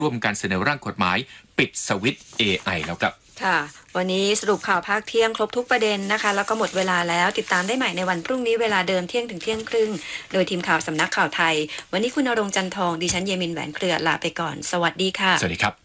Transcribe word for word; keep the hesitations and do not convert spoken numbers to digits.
ร่วมกันเสนอร่างกฎหมายปิดสวิตช์ เอ ไอ แล้วครับค่ะวันนี้สรุปข่าวภาคเที่ยงครบทุกประเด็นนะคะแล้วก็หมดเวลาแล้วติดตามได้ใหม่ในวันพรุ่งนี้เวลาเดิมเที่ยงถึงเที่ยงครึ่งโดยทีมข่าวสำนักข่าวไทยวันนี้คุณณรงค์จันทองดิฉันเยมินแหวนเครือลาไปก่อนสวัสดีค่ะสวัสดีครับ